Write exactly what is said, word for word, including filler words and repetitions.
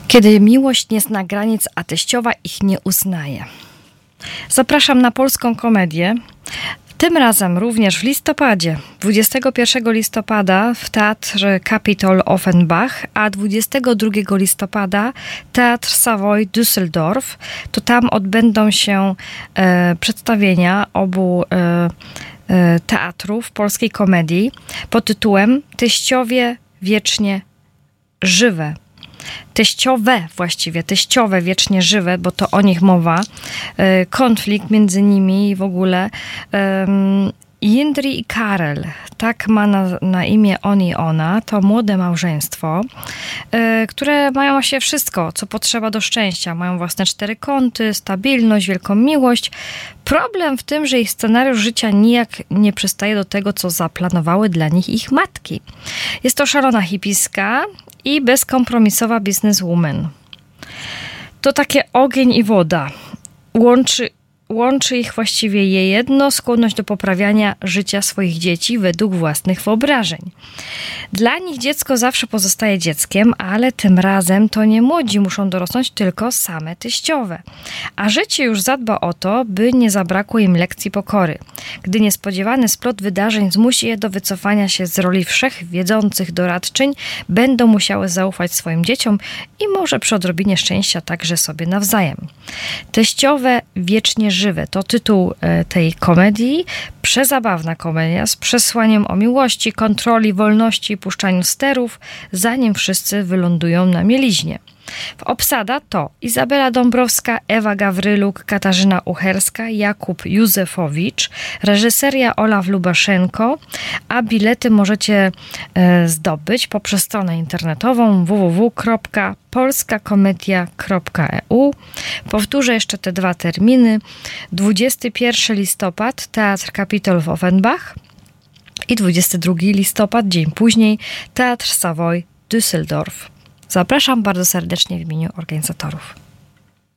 Kiedy miłość nie zna granic, a teściowa ich nie uznaje. Zapraszam na polską komedię. Tym razem również w listopadzie, dwudziestego pierwszego listopada w Teatrze Capitol Offenbach, a dwudziestego drugiego listopada Teatr Savoy Düsseldorf. To tam odbędą się e, przedstawienia obu e, e, teatrów polskiej komedii pod tytułem Teściowie wiecznie żywe. Teściowe właściwie, teściowe wiecznie żywe, bo to o nich mowa. E, konflikt między nimi i w ogóle. E, Jindri i Karel, tak ma na, na imię on i ona, to młode małżeństwo, e, które mają się wszystko, co potrzeba do szczęścia. Mają własne cztery kąty, stabilność, wielką miłość. Problem w tym, że ich scenariusz życia nijak nie przystaje do tego, co zaplanowały dla nich ich matki. Jest to szalona hipiska i bezkompromisowa bizneswoman. To takie ogień i woda. Łączy, łączy ich właściwie je jedno, skłonność do poprawiania życia swoich dzieci według własnych wyobrażeń. Dla nich dziecko zawsze pozostaje dzieckiem, ale tym razem to nie młodzi muszą dorosnąć, tylko same teściowe. A życie już zadba o to, by nie zabrakło im lekcji pokory. Gdy niespodziewany splot wydarzeń zmusi je do wycofania się z roli wszechwiedzących doradczyń, będą musiały zaufać swoim dzieciom i może przy odrobinie szczęścia także sobie nawzajem. Teściowe wiecznie żywe to tytuł tej komedii. Przezabawna komedia z przesłaniem o miłości, kontroli, wolności i puszczaniu sterów, zanim wszyscy wylądują na mieliźnie. Obsada to Izabela Dąbrowska, Ewa Gawryluk, Katarzyna Ucherska, Jakub Józefowicz, reżyseria Olaf Lubaszenko, a bilety możecie e, zdobyć poprzez stronę internetową w w w kropka polska komedia kropka e u. Powtórzę jeszcze te dwa terminy. dwudziestego pierwszego listopad Teatr Capitol w Offenbach i dwudziestego drugiego listopad, dzień później, Teatr Savoy Düsseldorf. Zapraszam bardzo serdecznie w imieniu organizatorów.